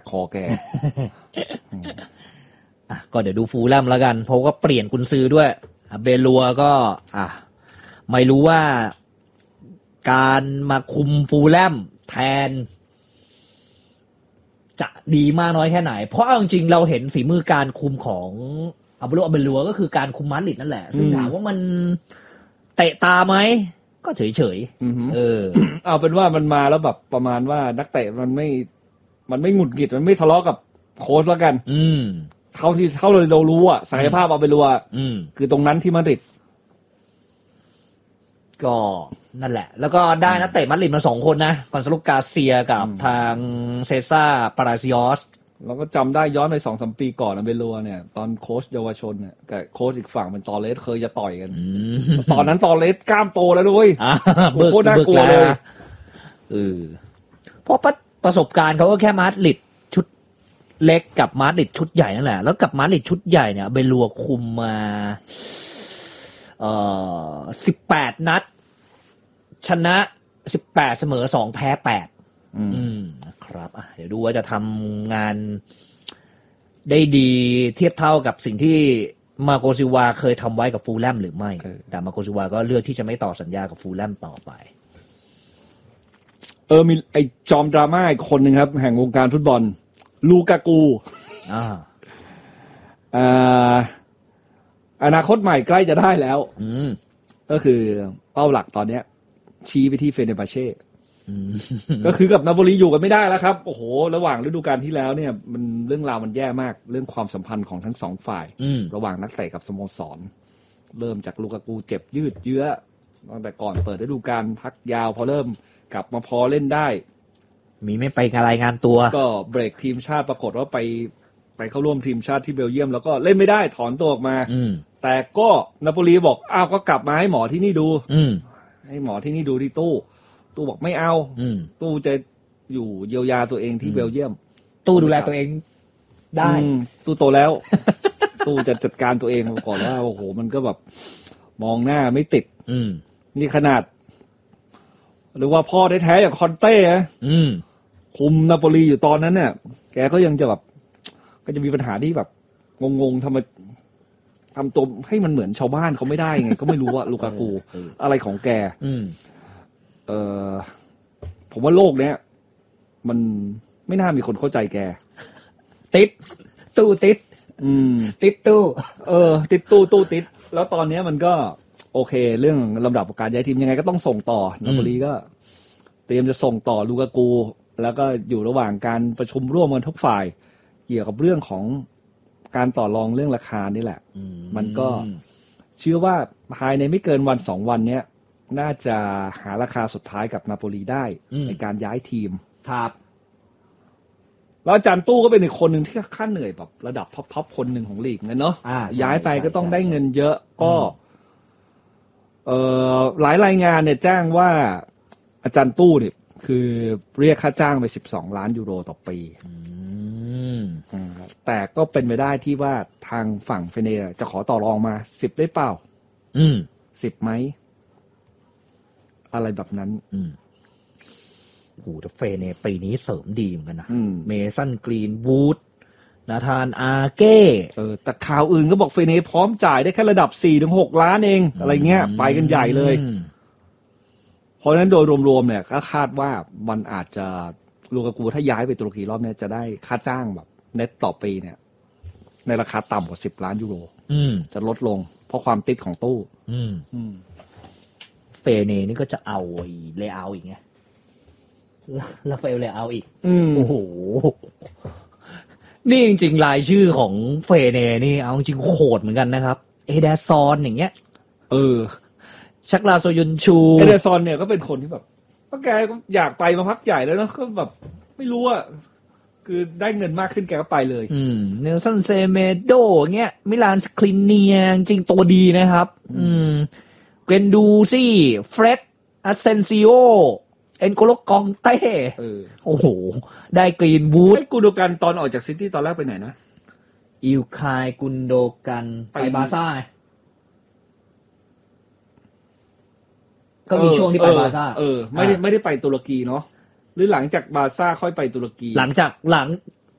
คอแกก็เดี๋ยวดูฟูลแลมแล้วกันเพราะว่าเปลี่ยนกุนซือด้วยเบลัวก็ไม่รู้ว่าการมาคุมฟูลแลมแทนจะดีมากน้อยแค่ไหนเพราะเอาจริงๆเราเห็นฝีมือการคุมของอับดุลอาเบลัวก็คือการคุมมาดริดนั่นแหละซึ่งถามว่ามันเตะตาไหมก็เฉยๆเอาเป็นว่ามันมาแล้วแบบประมาณว่านักเตะมันไม่หงุดหงิดมันไม่ทะเลาะกับโค้ชแล้วกันเท่าเรารู้อะศักยภาพอาเบลัวคือตรงนั้นที่มาดริดก็นั่นแหละแล้วก็ได้นักเตะมาดริดมา2คนนะกอนซาโล กาเซียกับทางเซซ่าปาราซิออสเราก็จำได้ย้อนไป 2-3 ปีก่อนอาเบลัวเนี่ยตอนโค้ชเยาวชนเนี่ยกับโค้ชอีกฝั่งเป็นตอเลสเคยจะต่อยกันตอนนั้นตอเลสกล้ามโตแล้วด้วยโคตรน่ากลัวเลยเพราะประสบการณ์เขาก็แค่มาดริดชุดเล็กกับมาดริดชุดใหญ่นั่นแหละแล้วกับมาดริดชุดใหญ่เนี่ยอาเบลัวคุมมา18 นัดชนะ18เสมอ2แพ้8นะครับเดี๋ยวดูว่าจะทำงานได้ดีเทียบเท่ากับสิ่งที่มาโกซิวาเคยทำไว้กับฟูลแลมหรือไม่แต่มาโกซิวาก็เลือกที่จะไม่ต่อสัญญากับฟูลแลมต่อไปมีไอจอมดราม่าอีกคนหนึ่งครับแห่งวงการฟุตบอลลูกากูอนาคตใหม่ใกล้จะได้แล้วก็คือเป้าหลักตอนนี้ชี้ไปที่เฟเนร์บาเช่ก็คือกับนาโปลีอยู่กันไม่ได้แล้วครับโอ้โหระหว่างฤดูกาลที่แล้วเนี่ยมันเรื่องราวมันแย่มากเรื่องความสัมพันธ์ของทั้งสองฝ่ายระหว่างนักเตะกับสโมสรเริ่มจากลูกากูเจ็บยืดเยื้อตั้งแต่ก่อนเปิดฤดูกาลพักยาวพอเริ่มกลับมาพอเล่นได้มีไม่ไปรายงานตัวก็เบรกทีมชาติปรากฏว่าไปเข้าร่วมทีมชาติที่เบลเยียมแล้วก็เล่นไม่ได้ถอนตัวออกมาแต่ก็นาโปลีบอกก็กลับมาให้หมอที่นี่ดูให้หมอที่นี่ดูที่ตู้บอกไม่เอาตู้จะอยู่เยียวยาตัวเองที่เบลเยียมตู้ดูแลตัวเองได้ตู้โตแล้ว ตู้จะจัดการตัวเองก่อนว่าโอ้โหมันก็แบบมองหน้าไม่ติดนี่ขนาดหรือว่าพ่อแท้ๆอย่างคอนเต้คุมนาโปลีอยู่ตอนนั้นเนี่ยแกก็ยังจะแบบก็จะมีปัญหาที่แบบงงๆทำตัวให้มันเหมือนชาวบ้านเขาไม่ได้ไงก็ไม่รู้ว่าลูกากูอะไรของแกผมว่าโลกเนี้ยมันไม่น่ามีคนเข้าใจแกติดตู้ติดติดตู้ติดตู้ติดแล้วตอนนี้มันก็โอเคเรื่องลำดับการย้ายทีมยังไงก็ต้องส่งต่อนาโปลีก็เตรียมจะส่งต่อลูกากูแล้วก็อยู่ระหว่างการประชุมร่วมกันทุกฝ่ายเกี่ยวกับเรื่องของการต่อรองเรื่องราคานี่แหละมันก็เชื่อว่าภายในไม่เกิน1-2 วันเนี้ยน่าจะหาราคาสุดท้ายกับนาโปลีได้ในการย้ายทีมครับแล้วอาจารย์ตู้ก็เป็นอีกคนหนึ่งที่ค่าเหนื่อยแบบระดับท็อปคนหนึ่งของลีกเนาะย้ายไปก็ต้องได้เงินเยอะก็หลายรายงานเนี่ยแจ้งว่าอาจารย์ตู้เนี่ยคือเรียกค่าจ้างไป12 ล้านยูโรต่อปีแต่ก็เป็นไปได้ที่ว่าทางฝั่งเฟเนร์จะขอต่อรองมา10ได้เปล่า10ไหมอะไรแบบนั้นโอ้โหแต่เฟเนปีนี้เสริมดีเหมือนกันนะเมสันกรีนวูดนาธานอาเก้แต่ข่าวอื่นก็บอกเฟเนพร้อมจ่ายได้แค่ระดับ 4-6 ล้านเองอะไรเงี้ยไปกันใหญ่เลยเพราะฉะนั้นโดยรวมๆเนี่ยก็คาดว่ามันอาจจะลูกากูถ้าย้ายไปตุรกีรอบนี้จะได้ค่าจ้างแบบเน็ตต่อปีเนี่ยในราคาต่ำกว่า10 ล้านยูโรจะลดลงเพราะความติดของตู้เฟเนนี่ก็จะเอาเลอาอีกไงลาฟาเอลเลอาอีกโอ้โหนี่จริงๆรายชื่อของเฟเนนี่เอาจริงโหดเหมือนกันนะครับเอเดซอนอย่างเงี้ยชักลาโซยุนชูเอเดซอนเนี่ยก็เป็นคนที่แบบก็แกก็อยากไปมาพักใหญ่แล้วเนาะก็แบบไม่รู้อะคือได้เงินมากขึ้นแกก็ไปเลยเนลสันเซเมโดเงี้ยมิลานสคลิเนียจริงตัวดีนะครับเกรนดูซี่เฟร็ดอาเซนซิโอเอ็นโกโลกองเต้โอ้โหได้กรีนวูดกูดูกันตอนออกจากซิตี้ตอนแรกไปไหนนะอิลคายกุนโดกันไปบาร์ซ่าก็มีช่วงที่ไปบาร์ซ่าไม่ได้ไปตุรกีเนาะหรือหลังจากบาร์ซ่าค่อยไปตุรกีหลัง